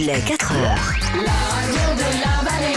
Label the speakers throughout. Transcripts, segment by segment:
Speaker 1: Les 4 heures.
Speaker 2: La radio de la vallée,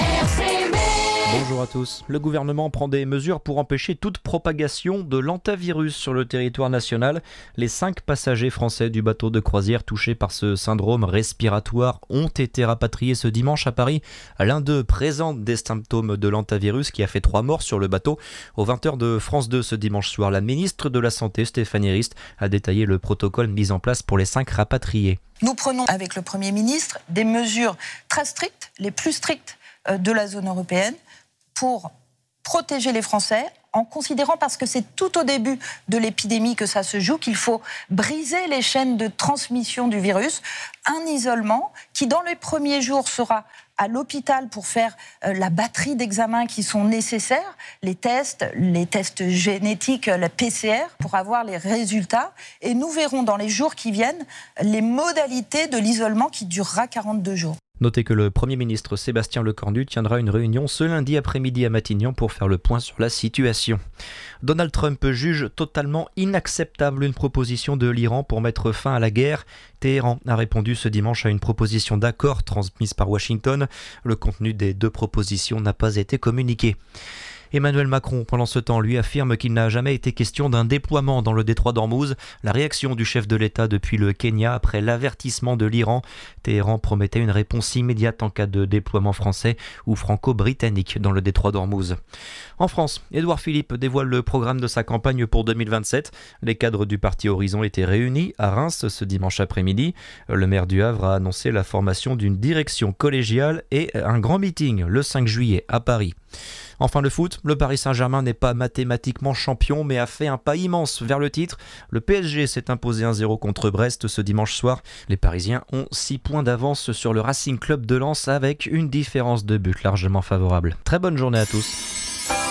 Speaker 2: RCB.
Speaker 3: Bonjour à tous. Le gouvernement prend des mesures pour empêcher toute propagation de l'hantavirus sur le territoire national. Les 5 passagers français du bateau de croisière touchés par ce syndrome respiratoire ont été rapatriés ce dimanche à Paris. L'un d'eux présente des symptômes de l'hantavirus qui a fait 3 morts sur le bateau. Aux 20h de France 2 ce dimanche soir, la ministre de la Santé, Stéphanie Rist, a détaillé le protocole mis en place pour les 5 rapatriés.
Speaker 4: Nous prenons avec le Premier ministre des mesures très strictes, les plus strictes de la zone européenne, pour protéger les Français, en considérant, parce que c'est tout au début de l'épidémie que ça se joue, qu'il faut briser les chaînes de transmission du virus. Un isolement qui, dans les premiers jours, sera à l'hôpital pour faire la batterie d'examens qui sont nécessaires, les tests génétiques, la PCR, pour avoir les résultats. Et nous verrons dans les jours qui viennent les modalités de l'isolement qui durera 42 jours.
Speaker 3: Notez que le Premier ministre Sébastien Lecornu tiendra une réunion ce lundi après-midi à Matignon pour faire le point sur la situation. Donald Trump juge totalement inacceptable une proposition de l'Iran pour mettre fin à la guerre. Téhéran a répondu ce dimanche à une proposition d'accord transmise par Washington. Le contenu des 2 propositions n'a pas été communiqué. Emmanuel Macron, pendant ce temps, lui affirme qu'il n'a jamais été question d'un déploiement dans le détroit d'Ormuz. La réaction du chef de l'État depuis le Kenya après l'avertissement de l'Iran. Téhéran promettait une réponse immédiate en cas de déploiement français ou franco-britannique dans le détroit d'Ormuz. En France, Édouard Philippe dévoile le programme de sa campagne pour 2027. Les cadres du parti Horizon étaient réunis à Reims ce dimanche après-midi. Le maire du Havre a annoncé la formation d'une direction collégiale et un grand meeting le 5 juillet à Paris. Enfin le foot, le Paris Saint-Germain n'est pas mathématiquement champion mais a fait un pas immense vers le titre. Le PSG s'est imposé 1-0 contre Brest ce dimanche soir. Les Parisiens ont 6 points d'avance sur le Racing Club de Lens avec une différence de but largement favorable. Très bonne journée à tous.